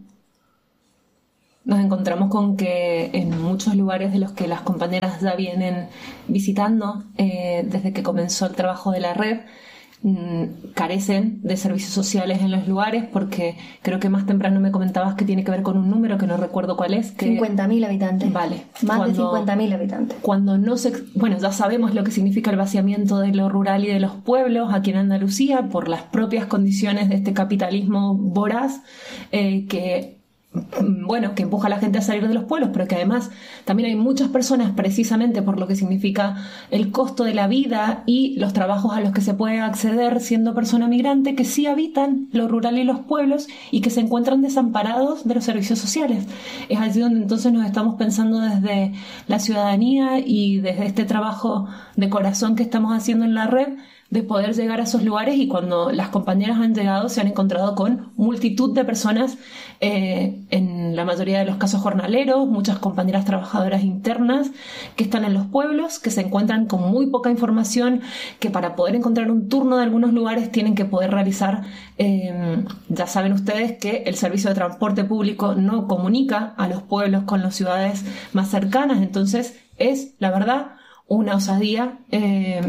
Nos encontramos con que en muchos lugares de los que las compañeras ya vienen visitando eh, desde que comenzó el trabajo de la red, mmm, carecen de servicios sociales en los lugares, porque creo que más temprano me comentabas que tiene que ver con un número que no recuerdo cuál es. Que... cincuenta mil habitantes. Vale. Más cuando, de cincuenta mil habitantes. Cuando no se... Bueno, ya sabemos lo que significa el vaciamiento de lo rural y de los pueblos aquí en Andalucía por las propias condiciones de este capitalismo voraz eh, que... bueno, que empuja a la gente a salir de los pueblos, pero que además también hay muchas personas, precisamente por lo que significa el costo de la vida y los trabajos a los que se puede acceder siendo persona migrante, que sí habitan lo rural y los pueblos y que se encuentran desamparados de los servicios sociales. Es allí donde entonces nos estamos pensando desde la ciudadanía y desde este trabajo de corazón que estamos haciendo en la red, de poder llegar a esos lugares, y cuando las compañeras han llegado se han encontrado con multitud de personas, eh, en la mayoría de los casos jornaleros, muchas compañeras trabajadoras internas que están en los pueblos, que se encuentran con muy poca información, que para poder encontrar un turno de algunos lugares tienen que poder realizar, eh, ya saben ustedes que el servicio de transporte público no comunica a los pueblos con las ciudades más cercanas, entonces es, la verdad, una osadía eh,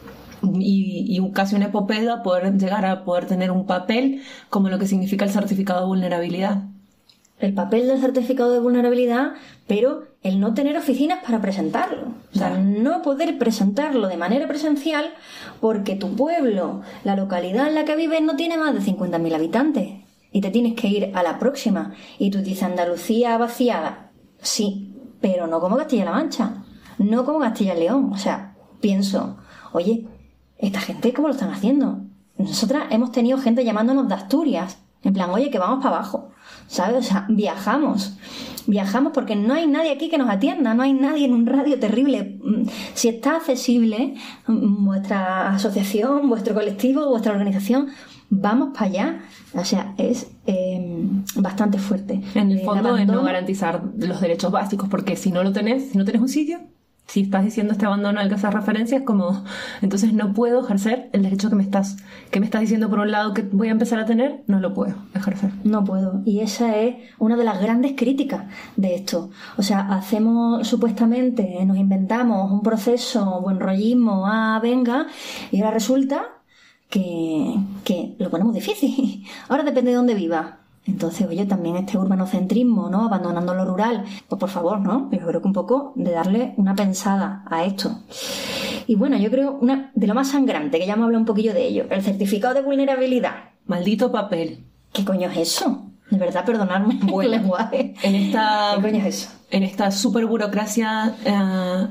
Y, y casi una epopeya poder llegar a poder tener un papel como lo que significa el certificado de vulnerabilidad. El papel del certificado de vulnerabilidad, pero el no tener oficinas para presentarlo. O sea, no poder presentarlo de manera presencial porque tu pueblo, la localidad en la que vives, no tiene más de cincuenta mil habitantes y te tienes que ir a la próxima. Y tú dices, Andalucía vaciada. Sí, pero no como Castilla-La Mancha, no como Castilla-León. O sea, pienso, oye, ¿esta gente cómo lo están haciendo? Nosotras hemos tenido gente llamándonos de Asturias, en plan, oye, que vamos para abajo, ¿sabes? O sea, viajamos, viajamos porque no hay nadie aquí que nos atienda, no hay nadie en un radio terrible. Si está accesible vuestra asociación, vuestro colectivo, vuestra organización, vamos para allá. O sea, es eh, bastante fuerte. En el fondo es no garantizar los derechos básicos, porque si no lo tenés, si no tenés un sitio, si estás diciendo este abandono al que haces referencia, es como, entonces no puedo ejercer el derecho que me estás que me estás diciendo por un lado que voy a empezar a tener, no lo puedo ejercer. No puedo. Y esa es una de las grandes críticas de esto. O sea, hacemos supuestamente, nos inventamos un proceso, buen rollismo, ah, venga, y ahora resulta que, que lo ponemos difícil. Ahora depende de dónde viva. Entonces, oye, también este urbanocentrismo, ¿no? Abandonando lo rural, pues por favor, ¿no? Yo creo que un poco de darle una pensada a esto. Y bueno, yo creo una de lo más sangrante, que ya me habla un poquillo de ello, el certificado de vulnerabilidad. Maldito papel. ¿Qué coño es eso? De verdad, perdonadme bueno, el lenguaje. En esta, ¿Qué coño es eso? En esta super burocracia eh,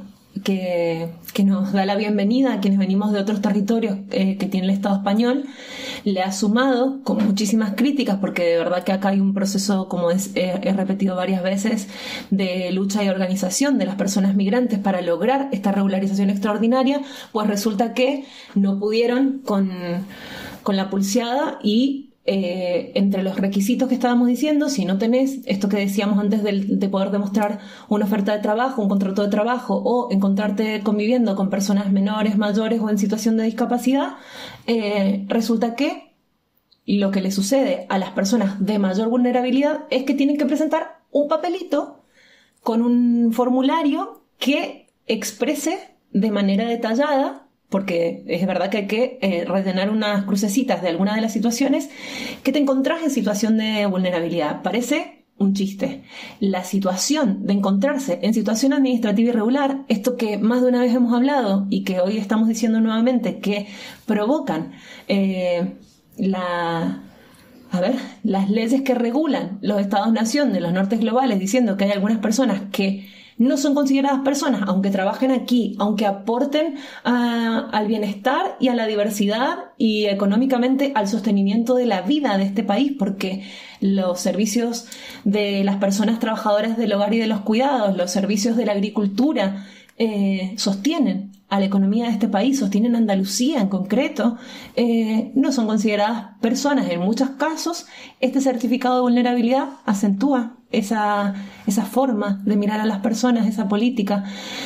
que, que nos da la bienvenida a quienes venimos de otros territorios eh, que tiene el Estado español, le ha sumado con muchísimas críticas, porque de verdad que acá hay un proceso, como es, he, he repetido varias veces, de lucha y organización de las personas migrantes para lograr esta regularización extraordinaria, pues resulta que no pudieron con, con la pulseada y eh, entre los requisitos que estábamos diciendo, si no tenés esto que decíamos antes de, de poder demostrar una oferta de trabajo, un contrato de trabajo, o encontrarte conviviendo con personas menores, mayores o en situación de discapacidad, eh, resulta que lo que le sucede a las personas de mayor vulnerabilidad es que tienen que presentar un papelito con un formulario que exprese de manera detallada, porque es verdad que hay que eh, rellenar unas crucecitas de alguna de las situaciones, que te encontrás en situación de vulnerabilidad. Parece un chiste. La situación de encontrarse en situación administrativa irregular, esto que más de una vez hemos hablado y que hoy estamos diciendo nuevamente, que provocan eh, la... A ver, las leyes que regulan los estados-nación de los nortes globales, diciendo que hay algunas personas que no son consideradas personas, aunque trabajen aquí, aunque aporten a, al bienestar y a la diversidad y económicamente al sostenimiento de la vida de este país, porque los servicios de las personas trabajadoras del hogar y de los cuidados, los servicios de la agricultura, eh, sostienen a la economía de este país, sostienen a Andalucía en concreto, eh, no son consideradas personas. En muchos casos, este certificado de vulnerabilidad acentúa esa, esa forma de mirar a las personas, esa política,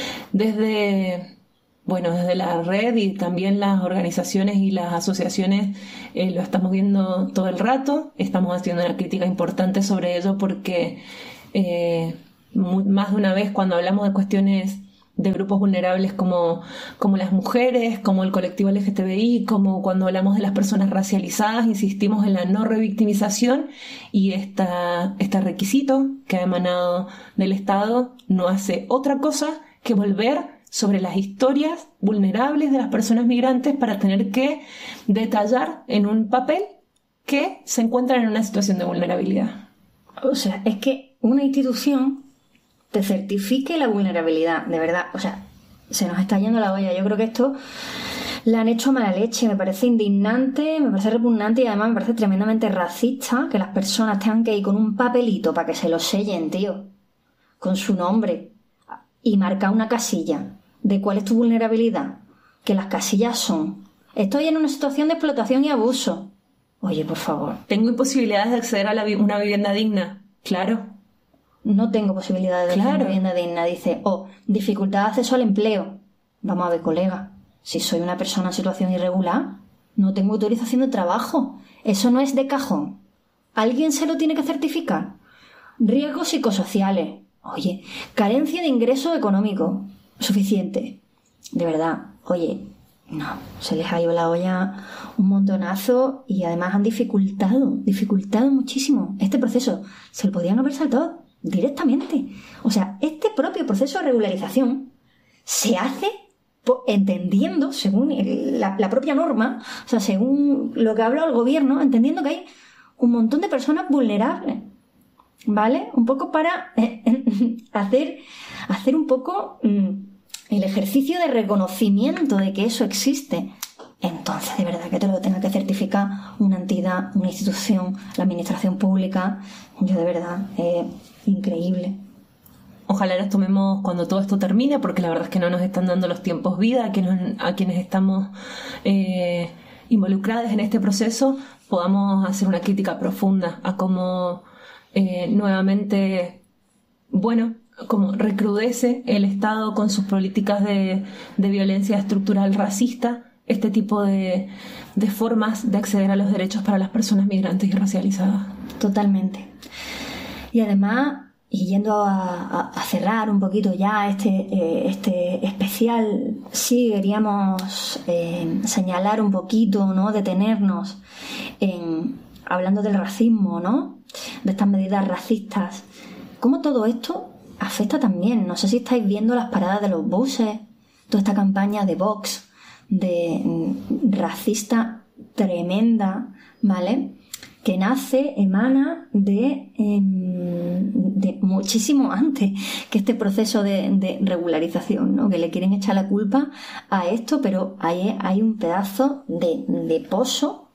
desde, bueno, desde la red y también las organizaciones y las asociaciones eh, lo estamos viendo todo el rato. Estamos haciendo una crítica importante sobre ello porque eh, muy, más de una vez cuando hablamos de cuestiones de grupos vulnerables como, como las mujeres, como el colectivo L G T B I, como cuando hablamos de las personas racializadas, insistimos en la no revictimización, y esta, este requisito que ha emanado del Estado no hace otra cosa que volver sobre las historias vulnerables de las personas migrantes para tener que detallar en un papel que se encuentran en una situación de vulnerabilidad. O sea, es que una institución te certifique la vulnerabilidad, de verdad, o sea, se nos está yendo la olla. Yo creo que esto la han hecho a mala leche, me parece indignante, me parece repugnante y además me parece tremendamente racista que las personas tengan que ir con un papelito para que se lo sellen, tío, con su nombre, y marcar una casilla de cuál es tu vulnerabilidad, que las casillas son: estoy en una situación de explotación y abuso. Oye, por favor. ¿Tengo imposibilidades de acceder a la vi- una vivienda digna? Claro. No tengo posibilidad de Claro. una vivienda digna. Dice, o oh, dificultad de acceso al empleo. Vamos a ver, colega, si soy una persona en situación irregular, no tengo autorización de trabajo. Eso no es de cajón. ¿Alguien se lo tiene que certificar? Riesgos psicosociales. Oye, carencia de ingreso económico suficiente. De verdad, oye, no, se les ha ido la olla un montonazo y además han dificultado, dificultado muchísimo este proceso. Se lo podían haber saltado directamente. O sea, este propio proceso de regularización se hace entendiendo, según el, la, la propia norma, o sea, según lo que ha hablado el gobierno, entendiendo que hay un montón de personas vulnerables, ¿vale? Un poco para eh, hacer, hacer un poco mm, el ejercicio de reconocimiento de que eso existe. Entonces, de verdad, que te lo tenga que certificar una entidad, una institución, la administración pública, yo de verdad, eh, increíble. Ojalá las tomemos cuando todo esto termine, porque la verdad es que no nos están dando los tiempos vida a quienes, a quienes estamos eh, involucradas en este proceso, podamos hacer una crítica profunda a cómo eh, nuevamente, bueno, como recrudece el Estado con sus políticas de, de violencia estructural racista, este tipo de, de formas de acceder a los derechos para las personas migrantes y racializadas. Totalmente. Y además, y yendo a, a, a cerrar un poquito ya este, eh, este especial, sí queríamos eh, señalar un poquito, ¿no? Detenernos en, hablando del racismo, ¿no? De estas medidas racistas. Cómo todo esto afecta también. No sé si estáis viendo las paradas de los buses, toda esta campaña de Vox, de mm, racista tremenda, ¿vale? Que nace, emana de, eh, de muchísimo antes que este proceso de, de regularización, ¿no? Que le quieren echar la culpa a esto, pero hay, hay un pedazo de, de pozo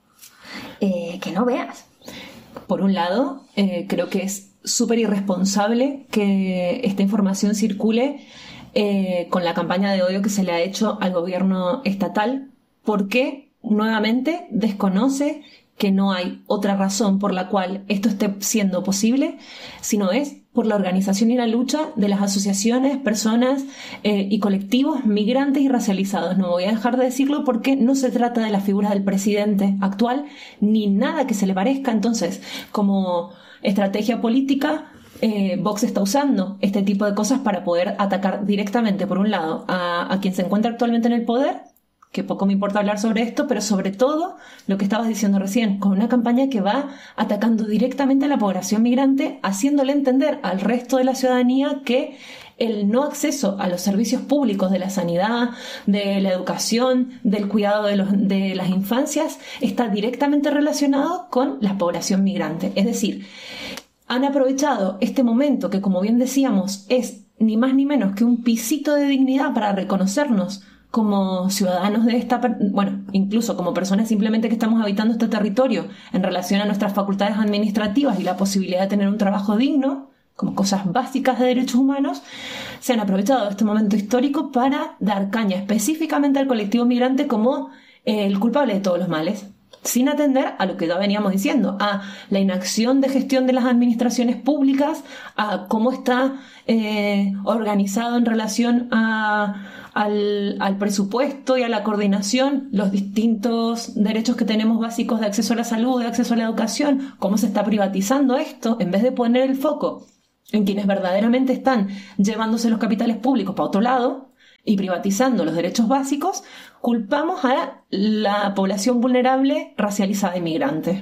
eh, que no veas. Por un lado, eh, creo que es súper irresponsable que esta información circule eh, con la campaña de odio que se le ha hecho al gobierno estatal, porque nuevamente desconoce que no hay otra razón por la cual esto esté siendo posible, sino es por la organización y la lucha de las asociaciones, personas eh, y colectivos migrantes y racializados. No voy a dejar de decirlo porque no se trata de la figura del presidente actual ni nada que se le parezca. Entonces, como estrategia política, eh, Vox está usando este tipo de cosas para poder atacar directamente, por un lado, a, a quien se encuentra actualmente en el poder, que poco me importa hablar sobre esto, pero sobre todo lo que estabas diciendo recién, con una campaña que va atacando directamente a la población migrante, haciéndole entender al resto de la ciudadanía que el no acceso a los servicios públicos de la sanidad, de la educación, del cuidado de, los, de las infancias, está directamente relacionado con la población migrante. Es decir, han aprovechado este momento que, como bien decíamos, es ni más ni menos que un pisito de dignidad para reconocernos como ciudadanos de esta, bueno, incluso como personas simplemente que estamos habitando este territorio en relación a nuestras facultades administrativas y la posibilidad de tener un trabajo digno, como cosas básicas de derechos humanos, se han aprovechado de este momento histórico para dar caña específicamente al colectivo migrante como eh, el culpable de todos los males, sin atender a lo que ya veníamos diciendo, a la inacción de gestión de las administraciones públicas, a cómo está eh, organizado en relación a, al, al presupuesto y a la coordinación, los distintos derechos que tenemos básicos de acceso a la salud, de acceso a la educación, cómo se está privatizando esto, en vez de poner el foco en quienes verdaderamente están llevándose los capitales públicos para otro lado y privatizando los derechos básicos, culpamos a la población vulnerable, racializada y migrante.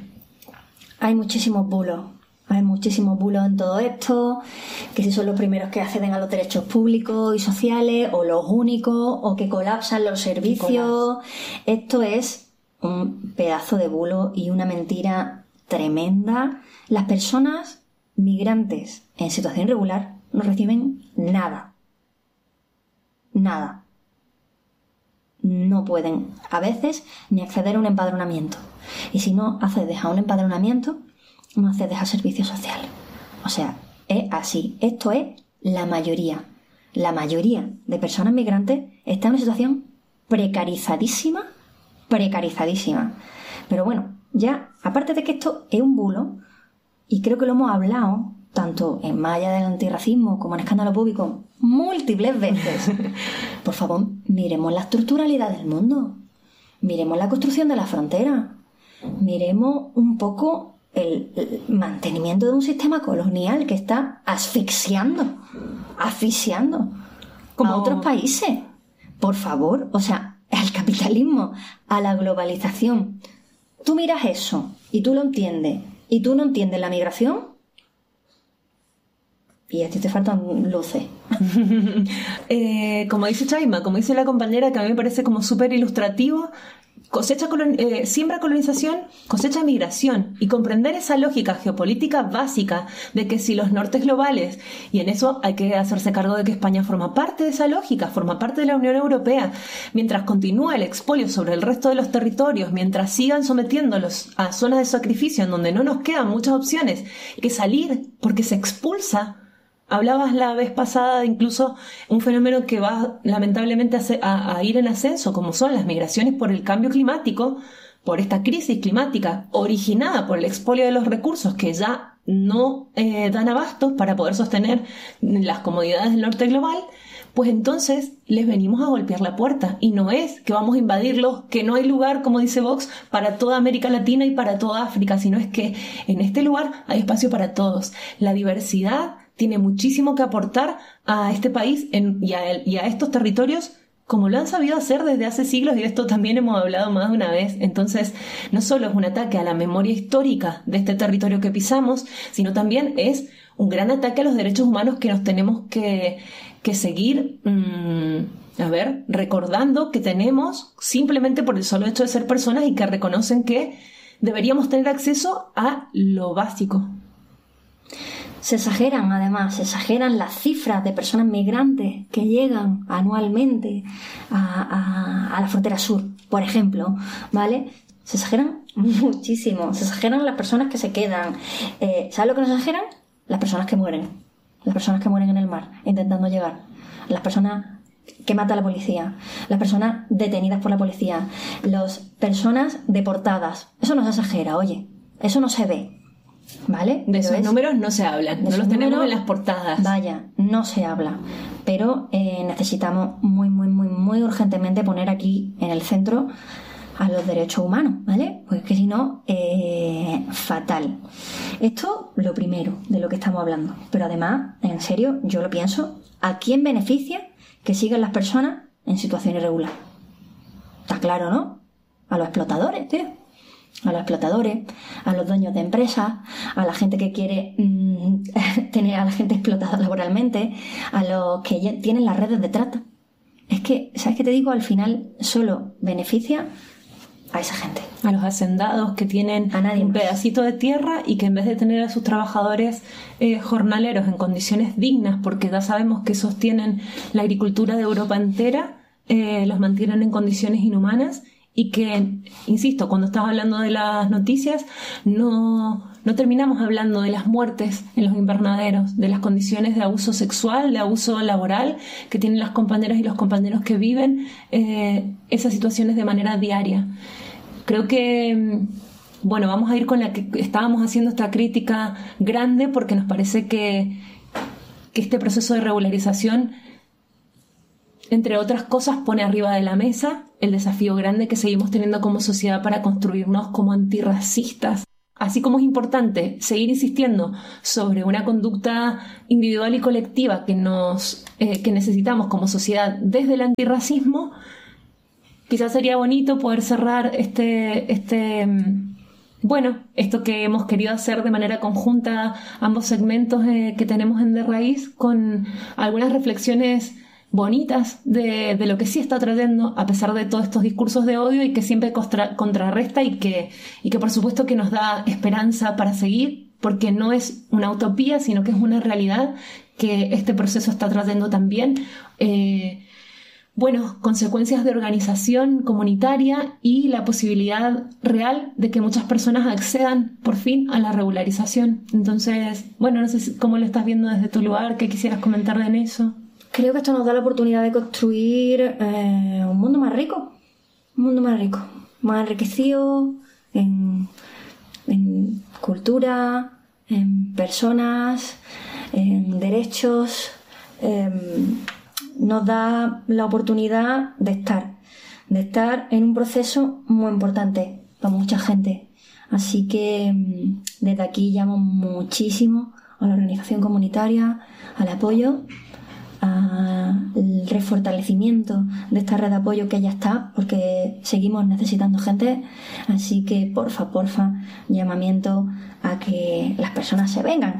Hay muchísimos bulos, hay muchísimos bulos en todo esto, que si son los primeros que acceden a los derechos públicos y sociales, o los únicos, o que colapsan los servicios. Esto es un pedazo de bulo y una mentira tremenda. Las personas migrantes en situación irregular no reciben nada. Nada. No pueden a veces ni acceder a un empadronamiento. Y si no accedes a un empadronamiento, no accedes a servicios sociales. O sea, es así. Esto es la mayoría. La mayoría de personas migrantes está en una situación precarizadísima, precarizadísima. Pero bueno, ya, aparte de que esto es un bulo, y creo que lo hemos hablado tanto en Malla del Antirracismo como en Escándalo Público múltiples veces. Por favor, miremos la estructuralidad del mundo, miremos la construcción de la frontera, miremos un poco el, el mantenimiento de un sistema colonial que está asfixiando, asfixiando como a otros países. Por favor, o sea, al capitalismo, a la globalización. Tú miras eso y tú lo entiendes, y tú no entiendes la migración, y a ti te faltan luces. eh, como dice Chaima, como dice la compañera, que a mí me parece como súper ilustrativo, cosecha colon- eh, siembra colonización, cosecha migración, y comprender esa lógica geopolítica básica de que si los nortes globales, y en eso hay que hacerse cargo de que España forma parte de esa lógica, forma parte de la Unión Europea, mientras continúa el expolio sobre el resto de los territorios, mientras sigan sometiéndolos a zonas de sacrificio en donde no nos quedan muchas opciones que salir porque se expulsa. Hablabas la vez pasada de incluso un fenómeno que va lamentablemente a, a, a ir en ascenso, como son las migraciones por el cambio climático, por esta crisis climática originada por el expolio de los recursos que ya no eh, dan abasto para poder sostener las comodidades del norte global. Pues entonces les venimos a golpear la puerta, y no es que vamos a invadirlos, que no hay lugar, como dice Vox, para toda América Latina y para toda África, sino es que en este lugar hay espacio para todos. La diversidad tiene muchísimo que aportar a este país en, y, a el, y a estos territorios, como lo han sabido hacer desde hace siglos, y de esto también hemos hablado más de una vez. Entonces, no solo es un ataque a la memoria histórica de este territorio que pisamos, sino también es un gran ataque a los derechos humanos que nos tenemos que, que seguir, mmm, a ver, recordando que tenemos simplemente por el solo hecho de ser personas, y que reconocen que deberíamos tener acceso a lo básico. Se exageran, además, se exageran las cifras de personas migrantes que llegan anualmente a, a, a la frontera sur, por ejemplo, ¿vale? Se exageran muchísimo, se exageran las personas que se quedan. Eh, ¿Sabes lo que nos exageran? Las personas que mueren, las personas que mueren en el mar intentando llegar, las personas que mata a la policía, las personas detenidas por la policía, las personas deportadas. Eso no se exagera, oye, eso no se ve, ¿vale? De esos es, números no se hablan, no los tenemos en las portadas. Vaya, no se habla, pero eh, necesitamos muy, muy, muy, muy urgentemente poner aquí en el centro a los derechos humanos, ¿vale? Pues que si no, eh, fatal. Esto, lo primero de lo que estamos hablando. Pero además, en serio, yo lo pienso, ¿a quién beneficia que sigan las personas en situación irregular? Está claro, ¿no? A los explotadores, tío. A los explotadores, a los dueños de empresas, a la gente que quiere mmm, tener a la gente explotada laboralmente, a los que ya tienen las redes de trata. Es que, ¿sabes qué te digo? Al final solo beneficia a esa gente. A los hacendados que tienen un pedacito de tierra y que en vez de tener a sus trabajadores eh, jornaleros en condiciones dignas, porque ya sabemos que sostienen la agricultura de Europa entera, eh, los mantienen en condiciones inhumanas y que, insisto, cuando estás hablando de las noticias, no, no terminamos hablando de las muertes en los invernaderos, de las condiciones de abuso sexual, de abuso laboral que tienen las compañeras y los compañeros que viven eh, esas situaciones de manera diaria. Creo que, bueno, vamos a ir con la que estábamos haciendo esta crítica grande porque nos parece que, que este proceso de regularización, entre otras cosas, pone arriba de la mesa el desafío grande que seguimos teniendo como sociedad para construirnos como antirracistas. Así como es importante seguir insistiendo sobre una conducta individual y colectiva que, nos, eh, que necesitamos como sociedad desde el antirracismo, quizás sería bonito poder cerrar este, este, bueno, esto que hemos querido hacer de manera conjunta, ambos segmentos eh, que tenemos en De Raíz, con algunas reflexiones bonitas de, de lo que sí está trayendo a pesar de todos estos discursos de odio y que siempre contra, contrarresta y que, y que por supuesto que nos da esperanza para seguir, porque no es una utopía, sino que es una realidad que este proceso está trayendo también eh, bueno, consecuencias de organización comunitaria y la posibilidad real de que muchas personas accedan por fin a la regularización. Entonces, bueno, no sé si, cómo lo estás viendo desde tu lugar, ¿qué quisieras comentar en eso? Creo que esto nos da la oportunidad de construir eh, un mundo más rico, un mundo más rico, más enriquecido en, en cultura, en personas, en derechos. Eh, nos da la oportunidad de estar, de estar en un proceso muy importante para mucha gente. Así que desde aquí llamo muchísimo a la organización comunitaria, al apoyo, al refortalecimiento de esta red de apoyo que ya está, porque seguimos necesitando gente. Así que porfa, porfa, llamamiento a que las personas se vengan.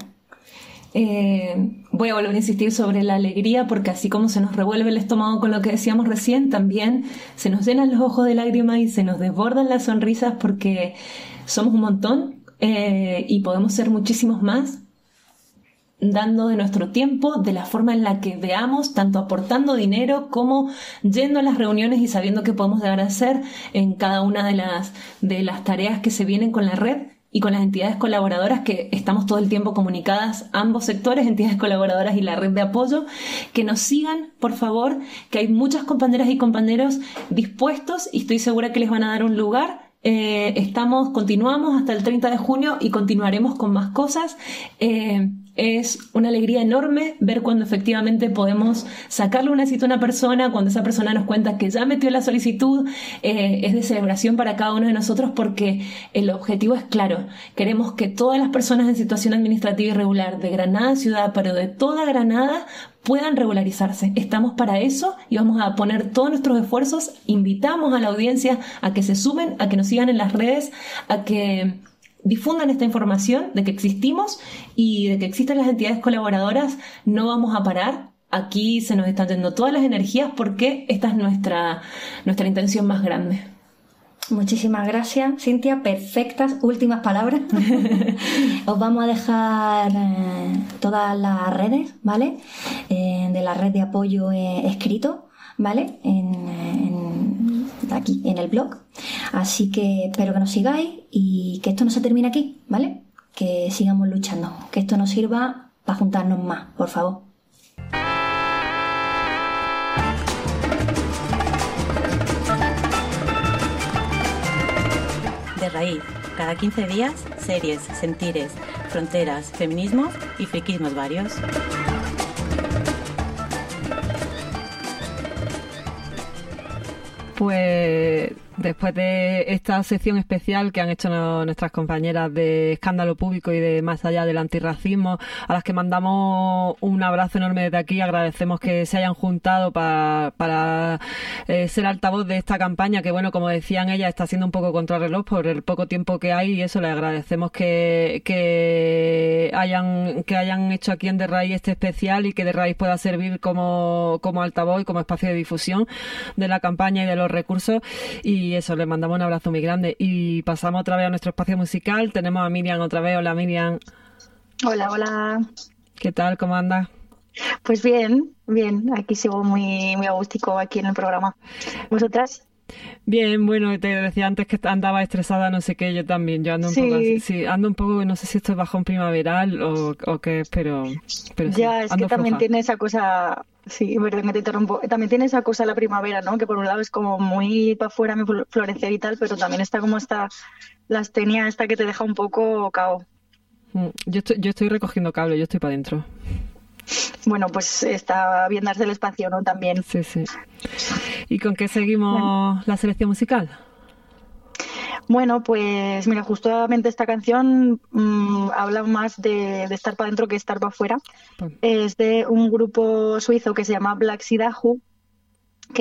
Eh, voy a volver a insistir sobre la alegría, porque así como se nos revuelve el estómago con lo que decíamos recién, también se nos llenan los ojos de lágrimas y se nos desbordan las sonrisas, porque somos un montón eh, y podemos ser muchísimos más, dando de nuestro tiempo, de la forma en la que veamos, tanto aportando dinero como yendo a las reuniones y sabiendo qué podemos llegar a hacer en cada una de las, de las tareas que se vienen con la red y con las entidades colaboradoras, que estamos todo el tiempo comunicadas, ambos sectores, entidades colaboradoras y la red de apoyo, que nos sigan, por favor, que hay muchas compañeras y compañeros dispuestos y estoy segura que les van a dar un lugar. Eh, estamos, continuamos hasta el treinta de junio y continuaremos con más cosas. Eh, es una alegría enorme ver cuando efectivamente podemos sacarle una cita a una persona, cuando esa persona nos cuenta que ya metió la solicitud. Eh, es de celebración para cada uno de nosotros, porque el objetivo es claro. Queremos que todas las personas en situación administrativa irregular de Granada ciudad, pero de toda Granada, puedan regularizarse. Estamos para eso y vamos a poner todos nuestros esfuerzos. Invitamos a la audiencia a que se sumen, a que nos sigan en las redes, a que difundan esta información de que existimos y de que existen las entidades colaboradoras. No vamos a parar. Aquí se nos están yendo todas las energías porque esta es nuestra, nuestra intención más grande. Muchísimas gracias, Cintia. Perfectas últimas palabras. Os vamos a dejar eh, todas las redes, ¿vale? Eh, de la red de apoyo eh, escrito, ¿vale? En, en, aquí, en el blog. Así que espero que nos sigáis y que esto no se termine aquí, ¿vale? Que sigamos luchando. Que esto nos sirva para juntarnos más, por favor. Raíz. Cada quince días, series, sentires, fronteras, feminismos y friquismos varios. Pues después de esta sección especial que han hecho no, nuestras compañeras de Escándalo Público y de Más Allá del Antirracismo, a las que mandamos un abrazo enorme desde aquí, agradecemos que se hayan juntado pa, para eh, ser altavoz de esta campaña que, bueno, como decían ellas, está siendo un poco contrarreloj por el poco tiempo que hay, y eso les agradecemos que, que hayan que hayan hecho aquí en De Raíz este especial, y que De Raíz pueda servir como, como altavoz y como espacio de difusión de la campaña y de los recursos. Y eso, les mandamos un abrazo muy grande. Y pasamos otra vez a nuestro espacio musical. Tenemos a Miriam otra vez. Hola, Miriam. Hola, hola. ¿Qué tal? ¿Cómo andas? Pues bien, bien. Aquí sigo muy, muy agústico aquí en el programa. ¿Vosotras? Bien, bueno, te decía antes que andaba estresada, no sé qué, yo también. Yo ando un Sí. poco así. Sí, ando un poco, no sé si esto es bajón primaveral o, o qué, pero, pero sí, Ya, es que ando también floja. tiene esa cosa, sí, perdón que te interrumpo, también tiene esa cosa la primavera, ¿no? Que por un lado es como muy para afuera, muy fl- florecer y tal, pero también está como esta, la astenia esta que te deja un poco cao. Mm, Yo estoy, yo estoy recogiendo cable, yo estoy para adentro. Bueno, pues está bien darse el espacio, ¿no? También. Sí, sí. ¿Y con qué seguimos la selección musical? Bueno, pues mira, justamente esta canción mm, habla más de, de estar para adentro que estar para afuera. Pues, Es de un grupo suizo que se llama Black Sidahu